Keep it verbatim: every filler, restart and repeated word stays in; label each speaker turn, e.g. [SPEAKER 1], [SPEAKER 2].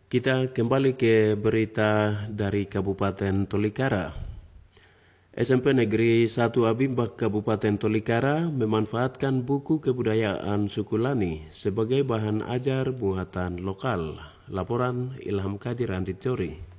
[SPEAKER 1] Kita kembali ke berita dari Kabupaten Tolikara. S M P Negeri satu Abimbak Kabupaten Tolikara memanfaatkan buku kebudayaan suku Lani sebagai bahan ajar buatan lokal. Laporan Ilham Kadir Antitori.